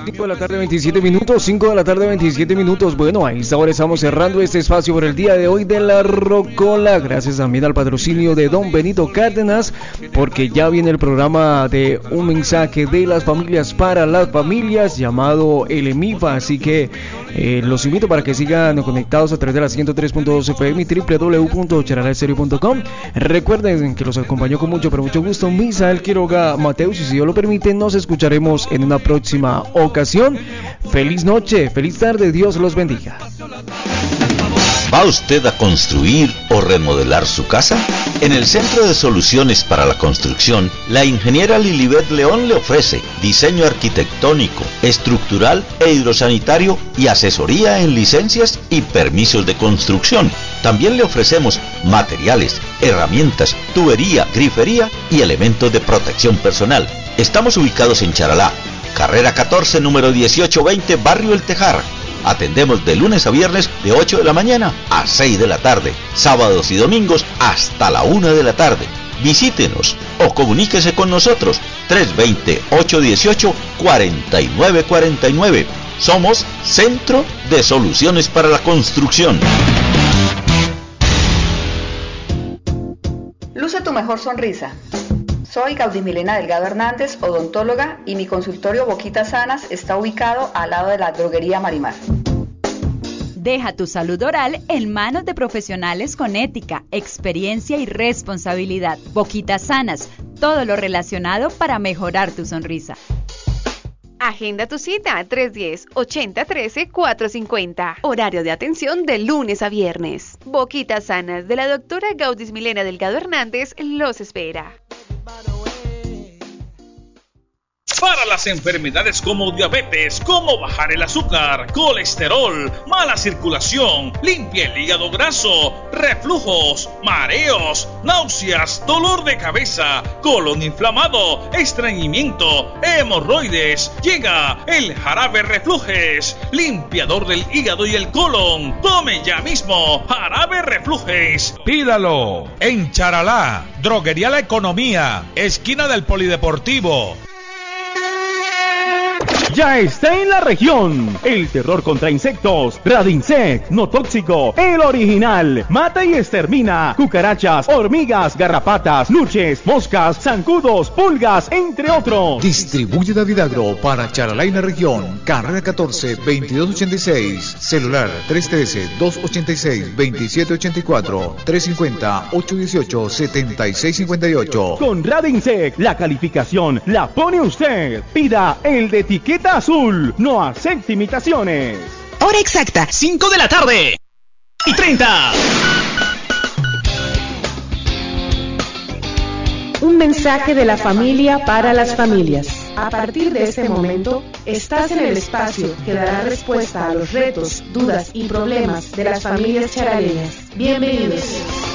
5 de la tarde, 27 minutos, 5 de la tarde, 27 minutos. Bueno, a esta hora estamos cerrando este espacio por el día de hoy de la Rocola. Gracias también al patrocinio de Don Benito Cárdenas, porque ya viene el programa de un mensaje de las familias para las familias llamado el EMIFA. Así que los invito para que sigan conectados a través de la 103.2 FM y www.charalaestereo.com. Recuerden que los acompañó con mucho, pero mucho gusto Misael Quiroga Mateus, y si Dios lo permite, nos escucharemos en una próxima ocasión. Feliz noche, feliz tarde, Dios los bendiga. ¿Va usted a construir o remodelar su casa? En el Centro de Soluciones para la Construcción, la ingeniera Lilibet León le ofrece diseño arquitectónico, estructural e hidrosanitario y asesoría en licencias y permisos de construcción. También le ofrecemos materiales, herramientas, tubería, grifería y elementos de protección personal. Estamos ubicados en Charalá, carrera 14, número 1820, barrio El Tejar. Atendemos de lunes a viernes de 8 de la mañana a 6 de la tarde, sábados y domingos hasta la 1 de la tarde. Visítenos o comuníquese con nosotros 320-818-4949. Somos Centro de Soluciones para la Construcción. Luce tu mejor sonrisa. Soy Gaudimilena Delgado Hernández, odontóloga, y mi consultorio Boquitas Sanas está ubicado al lado de la droguería Marimar. Deja tu salud oral en manos de profesionales con ética, experiencia y responsabilidad. Boquitas Sanas, todo lo relacionado para mejorar tu sonrisa. Agenda tu cita 310-8013-450. Horario de atención de lunes a viernes. Boquitas Sanas de la doctora Gaudimilena Delgado Hernández los espera. Para las enfermedades como diabetes, como bajar el azúcar, colesterol, mala circulación, limpia el hígado graso, reflujos, mareos, náuseas, dolor de cabeza, colon inflamado, estreñimiento, hemorroides, llega el jarabe Reflujes, limpiador del hígado y el colon. Tome ya mismo jarabe Reflujes. Pídalo en Charalá, Droguería La Economía, esquina del Polideportivo. Ya está en la región el terror contra insectos, Radinsect, no tóxico, el original. Mata y extermina cucarachas, hormigas, garrapatas, luches, moscas, zancudos, pulgas, entre otros. Distribuye Davidagro para Charalá y la región. Carrera 14, 2286. Celular 313-286-2784. 350-818-7658. Con Radinsect, la calificación la pone usted. Pida el de etiqueta azul. No acepte imitaciones. Hora exacta, 5 de la tarde y 30. Un mensaje de la familia para las familias. A partir de este momento, estás en el espacio que dará respuesta a los retos, dudas y problemas de las familias charaleñas. Bienvenidos.